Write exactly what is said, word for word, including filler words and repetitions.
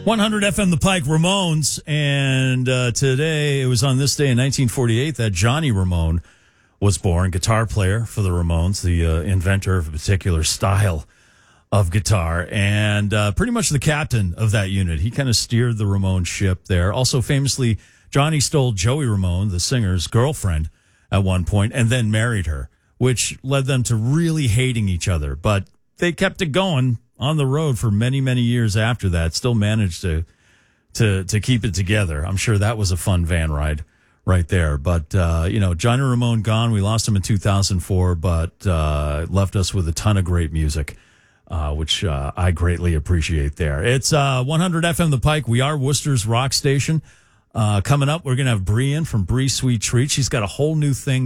one hundred F M The Pike, Ramones, and uh, today, it was on this day in nineteen forty-eight that Johnny Ramone was born, guitar player for the Ramones, the uh, inventor of a particular style of guitar, and uh, pretty much the captain of that unit. He kind of steered the Ramone ship there. Also, famously, Johnny stole Joey Ramone, the singer's girlfriend, at one point, and then married her, which led them to really hating each other. But they kept it going on the road for many, many years after that. Still managed to to to keep it together. I'm sure that was a fun van ride right there. But, uh, you know, Johnny Ramone gone. We lost him in two thousand four, but uh, left us with a ton of great music, uh, which uh, I greatly appreciate there. It's uh, one hundred F M The Pike. We are Worcester's rock station. Uh, coming up, we're going to have Brian from Bree Sweet Treat. She's got a whole new thing